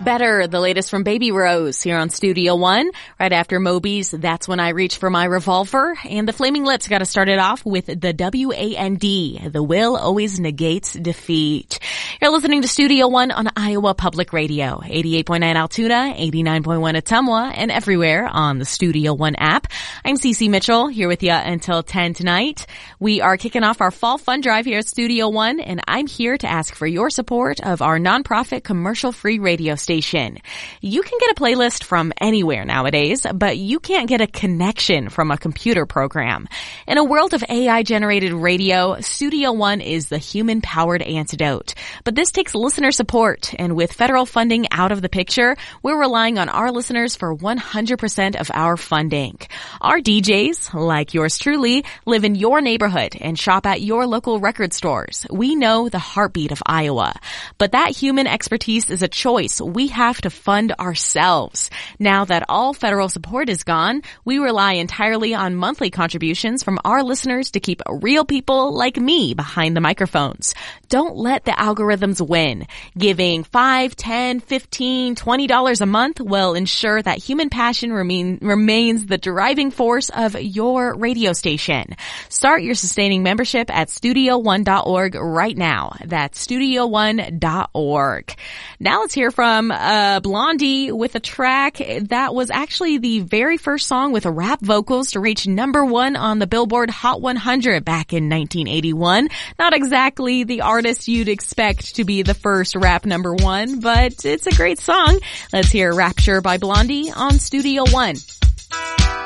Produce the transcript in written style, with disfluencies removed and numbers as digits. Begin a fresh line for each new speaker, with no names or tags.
Better, the latest from Baby Rose here on Studio One. Right after Moby's That's When I Reach for My Revolver. And the Flaming Lips got to start it off with the W-A-N-D. The will always negates defeat. You're listening to Studio One on Iowa Public Radio. 88.9 Altoona, 89.1 Ottumwa, and everywhere on the Studio One app. I'm Cece Mitchell here with you until 10 tonight. We are kicking off our fall fun drive here at Studio One, and I'm here to ask for your support of our nonprofit commercial-free radio station. You can get a playlist from anywhere nowadays, but you can't get a connection from a computer program. In a world of AI-generated radio, Studio One is the human-powered antidote. But this takes listener support, and with federal funding out of the picture, we're relying on our listeners for 100% of our funding. Our DJs, like yours truly, live in your neighborhood and shop at your local record stores. We know the heartbeat of Iowa. But that human expertise is a choice we have to fund ourselves. Now that all federal support is gone, we rely entirely on monthly contributions from our listeners to keep real people like me behind the microphones. Don't let the algorithms win. Giving $5, $10, $15, $20 a month will ensure that human passion remains the driving force of your radio station. Start your sustaining membership at studio1.org right now. That's studio1.org. Now let's hear from Blondie with a track that was actually the very first song with rap vocals to reach #1 on the Billboard Hot 100 back in 1981. Not exactly the artist you'd expect to be the first rap #1, but it's a great song. Let's hear Rapture by Blondie on Studio One.